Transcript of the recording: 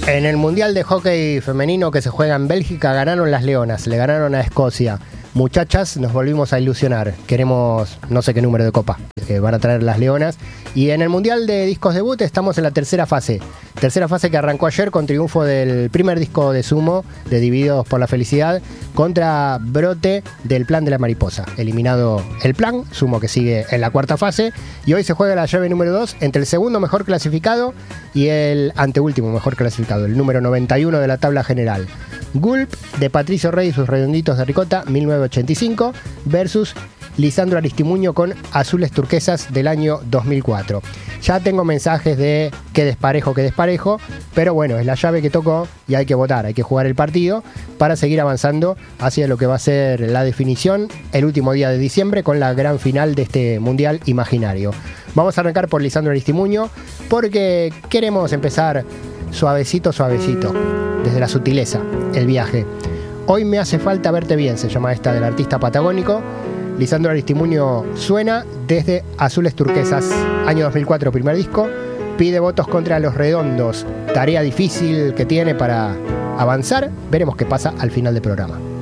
En el Mundial de Hockey Femenino que se juega en Bélgica ganaron las Leonas, le ganaron a Escocia. Muchachas, nos volvimos a ilusionar. Queremos no sé qué número de copa van a traer las Leonas. Y en el Mundial de Discos Debut estamos en la tercera fase. Tercera fase que arrancó ayer con triunfo del primer disco de Sumo, de Divididos por la Felicidad, contra Brote del Plan de la Mariposa. Eliminado el Plan, Sumo que sigue en la cuarta fase. Y hoy se juega la llave número 2 entre el segundo mejor clasificado y el anteúltimo mejor clasificado, el número 91 de la tabla general. Gulp de Patricio Rey y sus redonditos de ricota, 1985, versus Lisandro Aristimuño con Azules Turquesas del año 2004. Ya tengo mensajes de qué desparejo, pero bueno, es la llave que tocó y hay que votar, hay que jugar el partido para seguir avanzando hacia lo que va a ser la definición el último día de diciembre con la gran final de este Mundial Imaginario. Vamos a arrancar por Lisandro Aristimuño porque queremos empezar suavecito, desde la sutileza, el viaje. Hoy me hace falta verte bien, se llama esta del artista patagónico. Lisandro Aristimuño suena desde Azules Turquesas, año 2004, primer disco. Pide votos contra Los Redondos, tarea difícil que tiene para avanzar. Veremos qué pasa al final del programa.